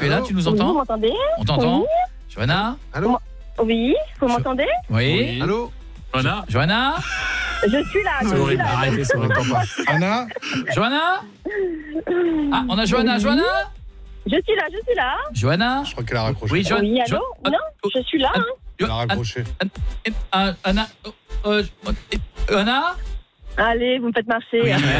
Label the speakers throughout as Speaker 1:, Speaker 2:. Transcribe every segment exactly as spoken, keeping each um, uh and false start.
Speaker 1: es là, tu nous entends?
Speaker 2: Oui, vous m'entendez?
Speaker 1: On t'entend?
Speaker 2: Oui.
Speaker 1: Johanna?
Speaker 3: Allô?
Speaker 2: Oui, vous m'entendez?
Speaker 1: Oui.
Speaker 3: Allô?
Speaker 4: Johanna?
Speaker 1: Johanna?
Speaker 2: Je suis là, je suis là.
Speaker 4: Arrêtez, ça m'entend pas.
Speaker 3: Anna?
Speaker 1: Johanna? Ah, on a Johanna, Johanna?
Speaker 2: Je suis là, je suis là.
Speaker 1: Johanna?
Speaker 3: Je crois qu'elle a raccroché.
Speaker 1: Oui, Johanna.
Speaker 2: Oui, allô? Non, je suis là. Hein.
Speaker 3: Elle a raccroché.
Speaker 1: Anna? Johanna?
Speaker 2: Allez, vous me faites marcher.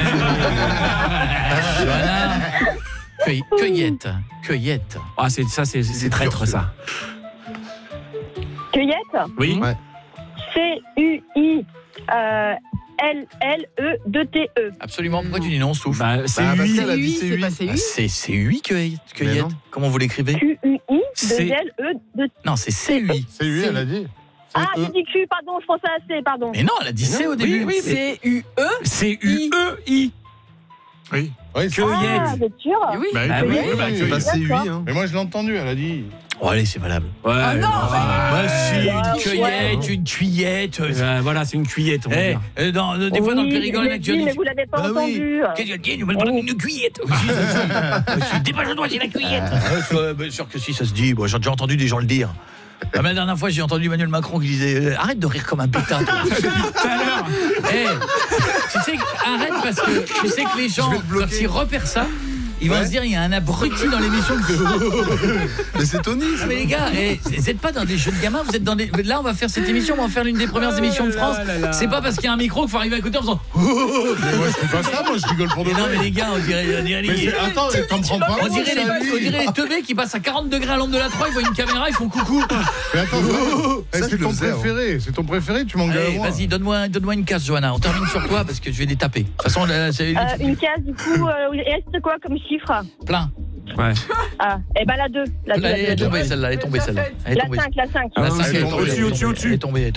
Speaker 1: Johanna? Cueille- Cueillette. Cueillette.
Speaker 4: Ah, c'est ça, c'est c'est traître, ça.
Speaker 2: Cueillette?
Speaker 4: Oui.
Speaker 3: Ouais.
Speaker 2: C U I L L E deux T E.
Speaker 1: Absolument. Pourquoi tu dis non, souffle?
Speaker 4: Bah, c'est
Speaker 3: Bah, parce
Speaker 4: lui.
Speaker 3: qu'elle a dit c'est
Speaker 5: c'est
Speaker 3: lui.
Speaker 5: pas c'est
Speaker 1: Ah,
Speaker 5: lui.
Speaker 1: c'est C U I cueillette. cueillette.
Speaker 3: non.
Speaker 1: Comment vous l'écrivez?
Speaker 2: Q U I
Speaker 4: C'est-
Speaker 2: deux L E deux T E.
Speaker 1: Non, c'est C U I.
Speaker 3: C'est lui, elle a dit.
Speaker 2: Ah,
Speaker 3: C'est
Speaker 2: j'ai
Speaker 3: eux.
Speaker 2: dit Q, pardon, je pensais à C, pardon.
Speaker 1: Mais non, elle a dit C au début.
Speaker 4: oui, mais-
Speaker 5: C U E.
Speaker 4: C U E I. Oui.
Speaker 3: Oui, c'est
Speaker 2: Ah,
Speaker 4: Cueillette.
Speaker 2: vous êtes sûr?
Speaker 5: Oui.
Speaker 4: Bah,
Speaker 3: Bah
Speaker 4: oui,
Speaker 3: oui,
Speaker 4: oui, bah,
Speaker 3: oui,
Speaker 4: cueillette.
Speaker 3: bah, c'est lui,
Speaker 2: D'accord.
Speaker 3: hein. Mais moi je l'ai entendu, elle a dit.
Speaker 1: Oh, allez, c'est valable.
Speaker 4: Ouais,
Speaker 5: Ah non,
Speaker 1: Bah si,
Speaker 2: Ouais,
Speaker 1: une cueillette,
Speaker 2: ouais.
Speaker 1: une cuillette.
Speaker 4: Euh, voilà, c'est une cuillette, on va
Speaker 1: Eh,
Speaker 4: dire.
Speaker 1: euh, dans, euh, des fois dans le
Speaker 2: Oui,
Speaker 1: Périgord,
Speaker 2: je
Speaker 1: les
Speaker 2: l'ai
Speaker 1: mecs
Speaker 2: dit, mais
Speaker 1: disent
Speaker 2: vous l'avez pas
Speaker 1: ah oui,
Speaker 2: entendu.
Speaker 1: qu'est-ce que tu dis? Je me demande une cuillette. Oui, si, ça se dit. Dépêche-toi, j'ai la cuillette. Ouais, bien sûr que si, ça se dit. Bon, j'ai déjà entendu des gens le dire. Ah, mais la dernière fois, j'ai entendu Emmanuel Macron qui disait euh, arrête de rire comme un bêta. toi.
Speaker 4: Tout à l'heure.
Speaker 1: Eh, tu sais, arrête parce que tu sais que les gens,
Speaker 3: vais te bloquer.
Speaker 1: quand ils repèrent ça, ils vont
Speaker 3: Ouais.
Speaker 1: se dire il y a un abruti dans l'émission qui fait
Speaker 3: Mais c'est Tony.
Speaker 1: Ah, mais les gars, eh, vous n'êtes pas dans des jeux de gamins, vous êtes dans des... Là, on va faire cette émission, on va en faire l'une des premières émissions de France. C'est pas parce qu'il y a un micro qu'il faut arriver à côté en faisant
Speaker 3: Mais moi je fais pas ça, moi je rigole pour de
Speaker 1: mais non,
Speaker 3: vrai.
Speaker 1: mais les gars, on dirait, on dirait,
Speaker 3: Mais
Speaker 1: les,
Speaker 3: c'est- attends, t'en prends pas.
Speaker 1: on dirait
Speaker 3: c'est
Speaker 1: les,
Speaker 3: à lui.
Speaker 1: on dirait les teubés qui passent à quarante degrés à l'ombre de la Troie, ils voient une caméra, ils font coucou.
Speaker 3: Mais attends, eh,
Speaker 6: Ça,
Speaker 3: c'est
Speaker 6: je
Speaker 3: ton
Speaker 6: le faisais,
Speaker 3: préféré, c'est ton préféré, tu m'engueules à
Speaker 1: Allez,
Speaker 3: moi.
Speaker 1: vas-y, donne-moi donne-moi une casse, Johanna. On termine sur toi parce que je vais les taper. De toute façon, là, c'est
Speaker 2: Euh, une case, du coup, euh, il reste quoi comme chiffre?
Speaker 1: plein.
Speaker 4: Ouais.
Speaker 2: Ah, eh ben la deux. La deux, la
Speaker 1: Elle
Speaker 2: deux,
Speaker 1: est
Speaker 2: la deux.
Speaker 1: tombée celle-là, elle est tombée celle-là. Elle est
Speaker 2: La
Speaker 1: tombée.
Speaker 2: cinq, la cinq.
Speaker 1: La
Speaker 4: Ah,
Speaker 1: cinq,
Speaker 4: c'est
Speaker 1: elle est
Speaker 4: tombé,
Speaker 1: tombée,
Speaker 4: au-dessus,
Speaker 1: elle est
Speaker 4: au-dessus,
Speaker 1: tombée,
Speaker 4: au-dessus.
Speaker 1: elle est tombée.